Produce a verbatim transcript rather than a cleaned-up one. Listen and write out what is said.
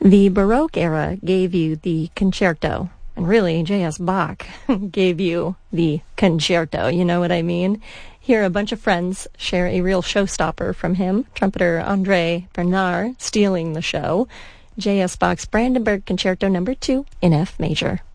The Baroque era gave you the concerto, and really, J S. Bach gave you the concerto, you know what I mean? Here, a bunch of friends share a real showstopper from him, trumpeter André Bernard stealing the show, J S. Bach's Brandenburg Concerto number two in F major.